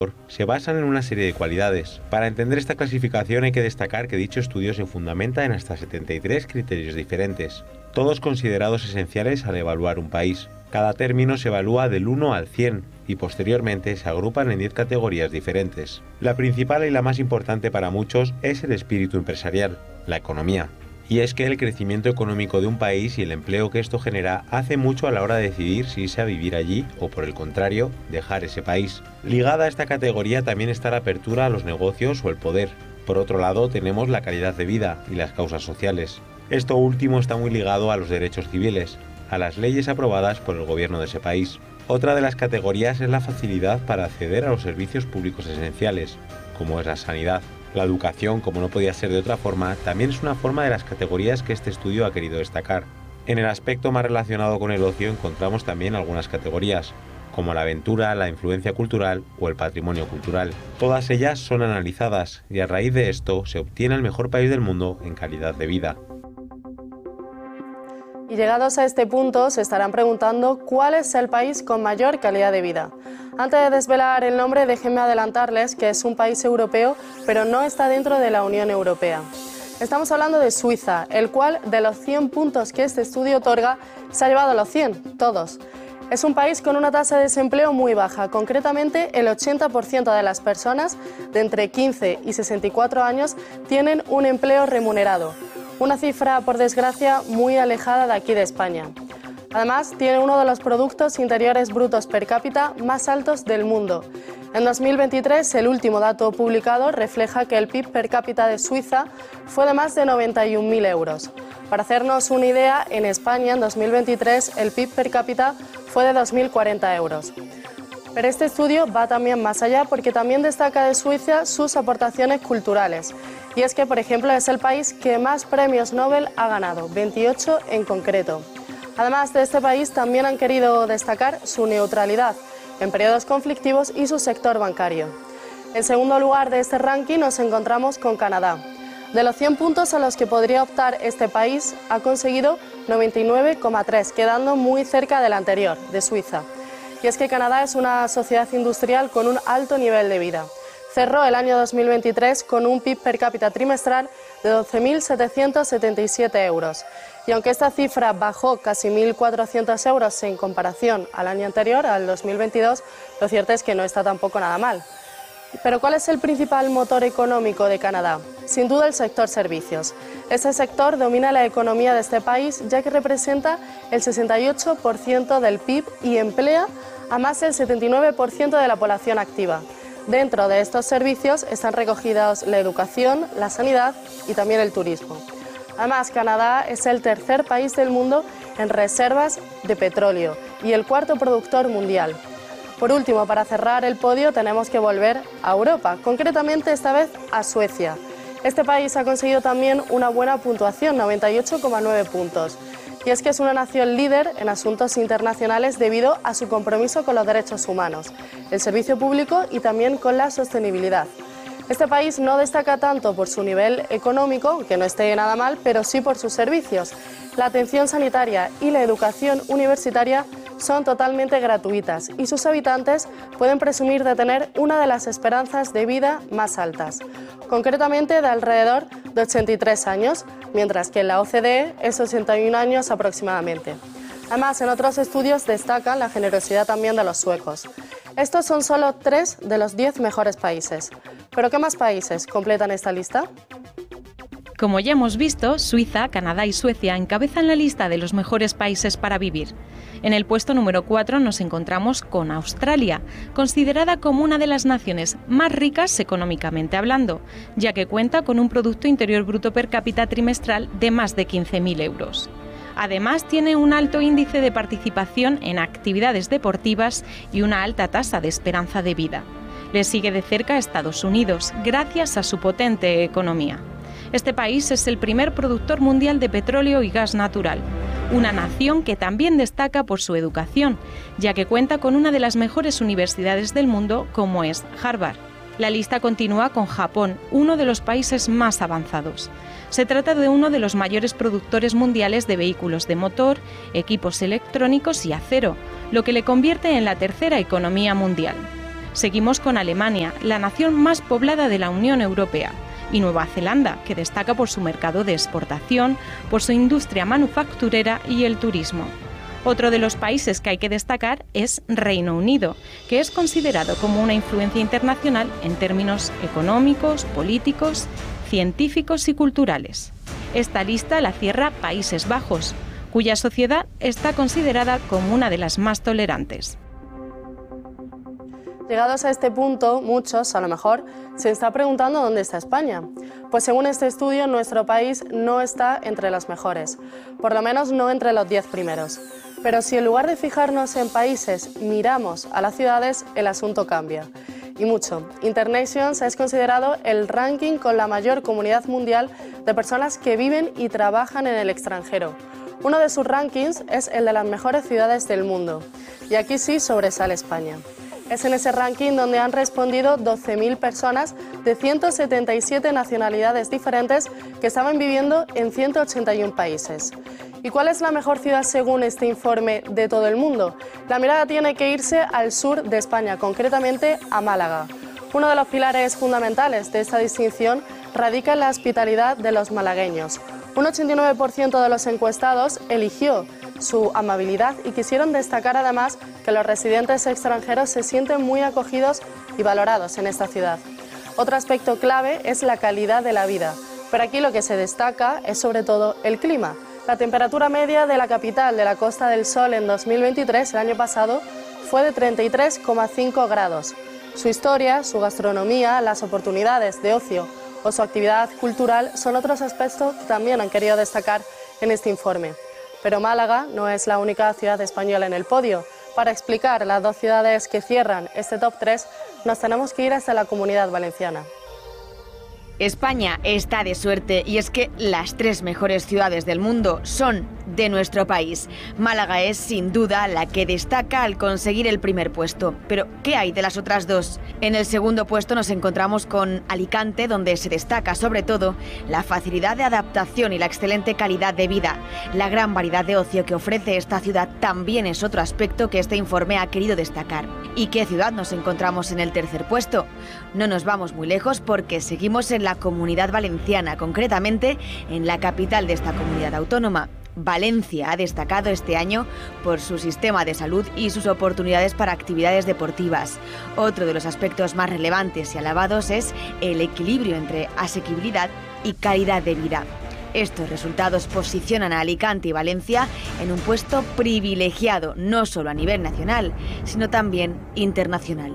se basan en una serie de cualidades. Para entender esta clasificación hay que destacar que dicho estudio se fundamenta en hasta 73 criterios diferentes, todos considerados esenciales al evaluar un país. Cada término se evalúa del 1 al 100 y posteriormente se agrupan en 10 categorías diferentes. La principal y la más importante para muchos es el espíritu empresarial, la economía. Y es que el crecimiento económico de un país y el empleo que esto genera hace mucho a la hora de decidir si irse a vivir allí o, por el contrario, dejar ese país. Ligada a esta categoría también está la apertura a los negocios o el poder. Por otro lado, tenemos la calidad de vida y las causas sociales. Esto último está muy ligado a los derechos civiles, a las leyes aprobadas por el gobierno de ese país. Otra de las categorías es la facilidad para acceder a los servicios públicos esenciales, como es la sanidad. La educación, como no podía ser de otra forma, también es una forma de las categorías que este estudio ha querido destacar. En el aspecto más relacionado con el ocio encontramos también algunas categorías, como la aventura, la influencia cultural o el patrimonio cultural. Todas ellas son analizadas y a raíz de esto se obtiene el mejor país del mundo en calidad de vida. Y llegados a este punto se estarán preguntando cuál es el país con mayor calidad de vida. Antes de desvelar el nombre, déjenme adelantarles que es un país europeo, pero no está dentro de la Unión Europea. Estamos hablando de Suiza, el cual de los 100 puntos que este estudio otorga, se ha llevado los 100, todos. Es un país con una tasa de desempleo muy baja, concretamente el 80% de las personas de entre 15 y 64 años tienen un empleo remunerado. Una cifra, por desgracia, muy alejada de aquí de España. Además, tiene uno de los productos interiores brutos per cápita más altos del mundo. En 2023, el último dato publicado refleja que el PIB per cápita de Suiza fue de más de 91.000 euros. Para hacernos una idea, en España, en 2023, el PIB per cápita fue de 2.040 euros. Pero este estudio va también más allá porque también destaca de Suiza sus aportaciones culturales. Y es que, por ejemplo, es el país que más premios Nobel ha ganado, 28 en concreto. Además de este país, también han querido destacar su neutralidad en periodos conflictivos y su sector bancario. En segundo lugar de este ranking nos encontramos con Canadá. De los 100 puntos a los que podría optar este país, ha conseguido 99,3, quedando muy cerca del anterior, de Suiza. Y es que Canadá es una sociedad industrial con un alto nivel de vida. Cerró el año 2023 con un PIB per cápita trimestral de 12.777 euros. Y aunque esta cifra bajó casi 1.400 euros en comparación al año anterior, al 2022, lo cierto es que no está tampoco nada mal. Pero ¿cuál es el principal motor económico de Canadá? Sin duda el sector servicios. Este sector domina la economía de este país ya que representa el 68% del PIB y emplea a más del 79% de la población activa. Dentro de estos servicios están recogidos la educación, la sanidad y también el turismo. Además, Canadá es el tercer país del mundo en reservas de petróleo y el cuarto productor mundial. Por último, para cerrar el podio tenemos que volver a Europa, concretamente esta vez a Suecia. Este país ha conseguido también una buena puntuación, 98,9 puntos. Y es que es una nación líder en asuntos internacionales debido a su compromiso con los derechos humanos, el servicio público y también con la sostenibilidad. Este país no destaca tanto por su nivel económico, que no esté nada mal, pero sí por sus servicios. La atención sanitaria y la educación universitaria son totalmente gratuitas y sus habitantes pueden presumir de tener una de las esperanzas de vida más altas, concretamente de alrededor de 83 años, mientras que en la OCDE es 81 años aproximadamente. Además, en otros estudios destacan la generosidad también de los suecos. Estos son solo 3 de los 10 mejores países. ¿Pero qué más países completan esta lista? Como ya hemos visto, Suiza, Canadá y Suecia encabezan la lista de los mejores países para vivir. En el puesto número 4 nos encontramos con Australia, considerada como una de las naciones más ricas económicamente hablando, ya que cuenta con un Producto Interior Bruto per cápita trimestral de más de 15.000 euros. Además, tiene un alto índice de participación en actividades deportivas y una alta tasa de esperanza de vida. Le sigue de cerca Estados Unidos, gracias a su potente economía. Este país es el primer productor mundial de petróleo y gas natural, una nación que también destaca por su educación, ya que cuenta con una de las mejores universidades del mundo, como es Harvard. La lista continúa con Japón, uno de los países más avanzados. Se trata de uno de los mayores productores mundiales de vehículos de motor, equipos electrónicos y acero, lo que le convierte en la tercera economía mundial. Seguimos con Alemania, la nación más poblada de la Unión Europea, y Nueva Zelanda, que destaca por su mercado de exportación, por su industria manufacturera y el turismo. Otro de los países que hay que destacar es Reino Unido, que es considerado como una influencia internacional en términos económicos, políticos, científicos y culturales. Esta lista la cierra Países Bajos, cuya sociedad está considerada como una de las más tolerantes. Llegados a este punto, muchos, a lo mejor, se están preguntando dónde está España. Pues según este estudio, nuestro país no está entre los mejores, por lo menos no entre los 10 primeros. Pero si en lugar de fijarnos en países, miramos a las ciudades, el asunto cambia. Y mucho. Internations es considerado el ranking con la mayor comunidad mundial de personas que viven y trabajan en el extranjero. Uno de sus rankings es el de las mejores ciudades del mundo. Y aquí sí sobresale España. Es en ese ranking donde han respondido 12.000 personas de 177 nacionalidades diferentes que estaban viviendo en 181 países. ¿Y cuál es la mejor ciudad según este informe de todo el mundo? La mirada tiene que irse al sur de España, concretamente a Málaga. Uno de los pilares fundamentales de esta distinción radica en la hospitalidad de los malagueños. Un 89% de los encuestados eligió su amabilidad y quisieron destacar además que los residentes extranjeros se sienten muy acogidos y valorados en esta ciudad. Otro aspecto clave es la calidad de la vida, pero aquí lo que se destaca es sobre todo el clima. La temperatura media de la capital de la Costa del Sol en 2023, el año pasado, fue de 33,5 grados. Su historia, su gastronomía, las oportunidades de ocio o su actividad cultural son otros aspectos que también han querido destacar en este informe. Pero Málaga no es la única ciudad española en el podio. Para explicar las dos ciudades que cierran este top 3, nos tenemos que ir hasta la Comunidad Valenciana. España está de suerte y es que las 3 mejores ciudades del mundo son de nuestro país. Málaga es sin duda la que destaca al conseguir el primer puesto. Pero ¿qué hay de las otras 2? En el segundo puesto nos encontramos con Alicante, donde se destaca sobre todo la facilidad de adaptación y la excelente calidad de vida. La gran variedad de ocio que ofrece esta ciudad también es otro aspecto que este informe ha querido destacar. ¿Y qué ciudad nos encontramos en el tercer puesto? No nos vamos muy lejos porque seguimos en la Comunidad Valenciana, concretamente en la capital de esta comunidad autónoma. Valencia ha destacado este año por su sistema de salud y sus oportunidades para actividades deportivas. Otro de los aspectos más relevantes y alabados es el equilibrio entre asequibilidad y calidad de vida. Estos resultados posicionan a Alicante y Valencia en un puesto privilegiado, no solo a nivel nacional, sino también internacional.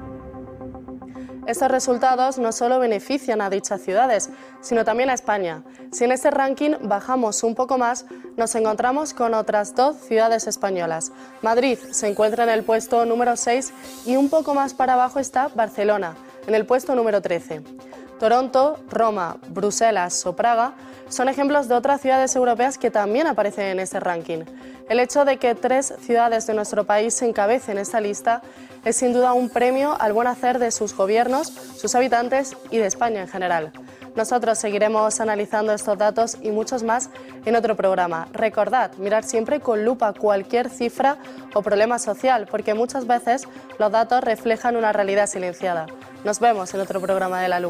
Estos resultados no solo benefician a dichas ciudades, sino también a España. Si en este ranking bajamos un poco más, nos encontramos con otras 2 ciudades españolas. Madrid se encuentra en el puesto número 6 y un poco más para abajo está Barcelona, en el puesto número 13. Toronto, Roma, Bruselas o Praga son ejemplos de otras ciudades europeas que también aparecen en este ranking. El hecho de que 3 ciudades de nuestro país se encabecen esta lista es sin duda un premio al buen hacer de sus gobiernos, sus habitantes y de España en general. Nosotros seguiremos analizando estos datos y muchos más en otro programa. Recordad, mirar siempre con lupa cualquier cifra o problema social, porque muchas veces los datos reflejan una realidad silenciada. Nos vemos en otro programa de La Lupa.